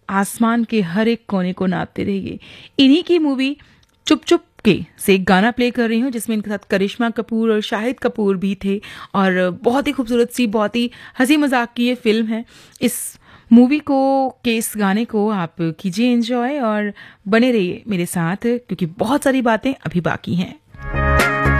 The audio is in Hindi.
आसमान के हर एक कोने को नापते रहिए। इन्हीं की मूवी चुप चुप के से एक गाना प्ले कर रही हूँ जिसमें इनके साथ करिश्मा कपूर और शाहिद कपूर भी थे और बहुत ही खूबसूरत सी, बहुत ही हंसी मजाक की ये फिल्म है। इस मूवी को के इस गाने को आप कीजिए एंजॉय और बने रहिए मेरे साथ क्योंकि बहुत सारी बातें अभी बाकी हैं।